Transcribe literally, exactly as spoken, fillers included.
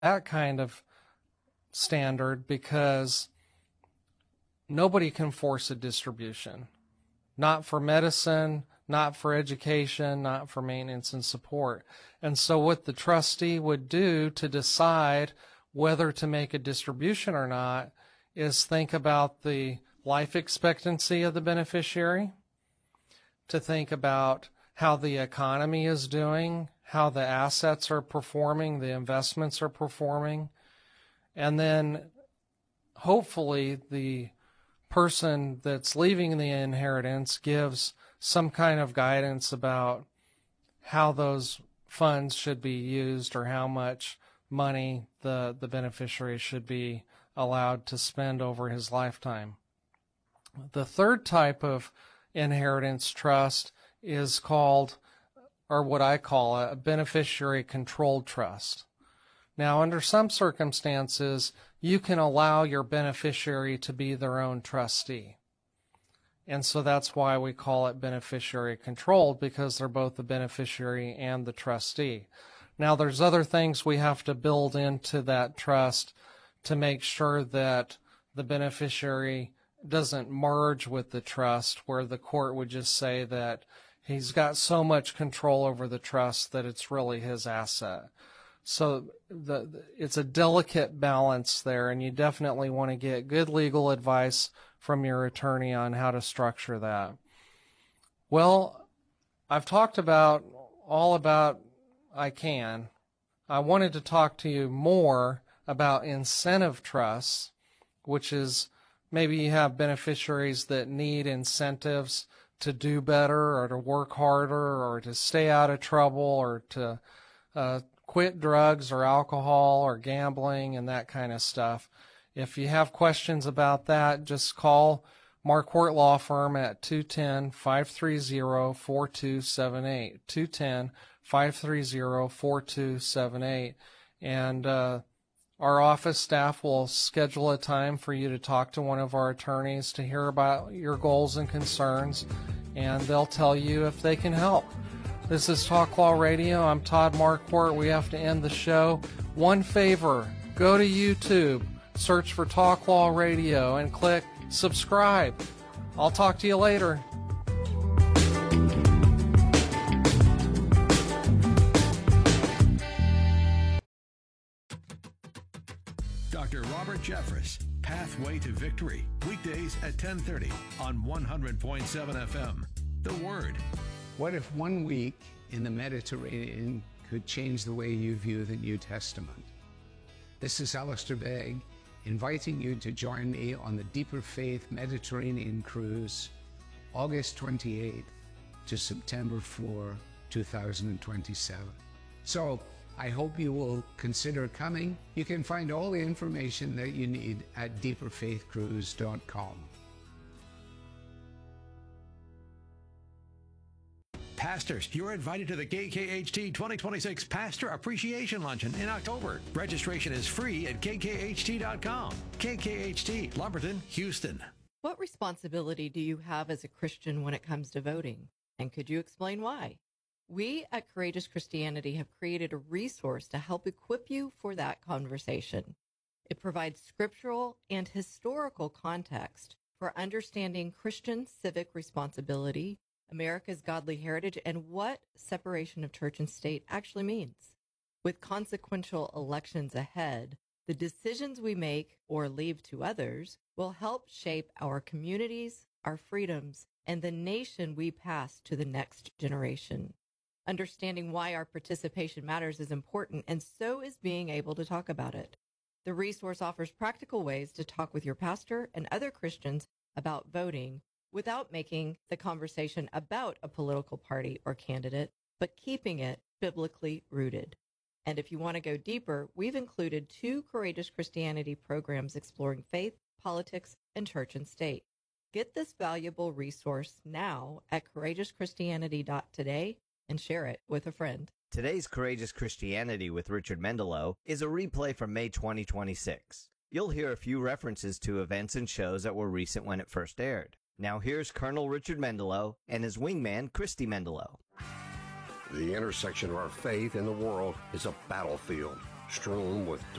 that kind of standard because nobody can force a distribution. Not for medicine, not for education, not for maintenance and support. And so what the trustee would do to decide whether to make a distribution or not is think about the life expectancy of the beneficiary, to think about how the economy is doing, how the assets are performing, the investments are performing, and then hopefully the person that's leaving the inheritance gives some kind of guidance about how those funds should be used or how much money the, the beneficiary should be allowed to spend over his lifetime. The third type of inheritance trust is called, or what I call a beneficiary controlled trust. Now, under some circumstances, you can allow your beneficiary to be their own trustee. And so that's why we call it beneficiary controlled, because they're both the beneficiary and the trustee. Now, there's other things we have to build into that trust to make sure that the beneficiary doesn't merge with the trust, where the court would just say that he's got so much control over the trust that it's really his asset. So the, it's a delicate balance there, and you definitely want to get good legal advice from your attorney on how to structure that. Well, I've talked about all about I can. I wanted to talk to you more about incentive trusts, which is maybe you have beneficiaries that need incentives to do better or to work harder or to stay out of trouble or to uh, quit drugs or alcohol or gambling and that kind of stuff. If you have questions about that, just call Marquardt Law Firm at two one zero, five three zero, four two seven eight, two one zero, five three zero, four two seven eight. And uh, our office staff will schedule a time for you to talk to one of our attorneys to hear about your goals and concerns, and they'll tell you if they can help. This is Talk Law Radio. I'm Todd Marquardt. We have to end the show. One favor, go to YouTube, search for Talk Law Radio, and click subscribe. I'll talk to you later. Doctor Robert Jeffress, Pathway to Victory, weekdays at ten thirty on one hundred point seven F M. The Word. What if one week in the Mediterranean could change the way you view the New Testament? This is Alistair Begg, inviting you to join me on the Deeper Faith Mediterranean Cruise, August twenty-eighth to September fourth, two thousand twenty-seven. So, I hope you will consider coming. You can find all the information that you need at deeper faith cruise dot com. Pastors, you're invited to the K K H T twenty twenty-six Pastor Appreciation Luncheon in October. Registration is free at K K H T dot com. K K H T, Lumberton, Houston. What responsibility do you have as a Christian when it comes to voting? And could you explain why? We at Courageous Christianity have created a resource to help equip you for that conversation. It provides scriptural and historical context for understanding Christian civic responsibility, America's godly heritage, and what separation of church and state actually means. With consequential elections ahead, the decisions we make or leave to others will help shape our communities, our freedoms, and the nation we pass to the next generation. Understanding why our participation matters is important, and so is being able to talk about it. The resource offers practical ways to talk with your pastor and other Christians about voting without making the conversation about a political party or candidate, but keeping it biblically rooted. And if you want to go deeper, we've included two Courageous Christianity programs exploring faith, politics, and church and state. Get this valuable resource now at courageous christianity dot today and share it with a friend. Today's Courageous Christianity with Richard Mendelow is a replay from May twenty twenty-six. You'll hear a few references to events and shows that were recent when it first aired. Now here's Colonel Richard Mendelow and his wingman, Christy Mendelow. The intersection of our faith and the world is a battlefield. strewn with